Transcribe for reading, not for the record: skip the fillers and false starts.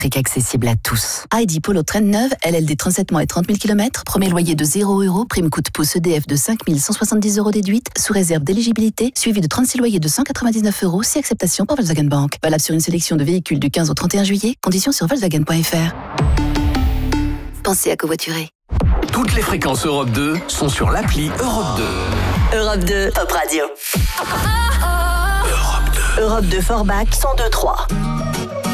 accessible à tous. Heidi Polo Traîne neuve, LLD 37 mois et 30 000 km, premier loyer de 0 €, prime coup de pouce EDF de 5 170 € déduite, sous réserve d'éligibilité, suivi de 36 loyers de 199 € si acceptation par Volkswagen Bank. Valable sur une sélection de véhicules du 15 au 31 juillet, conditions sur Volkswagen.fr. Pensez à covoiturer. Toutes les fréquences Europe 2 sont sur l'appli Europe 2. Europe 2, Top Radio. Europe 2. Europe 2 Forbach 102.3.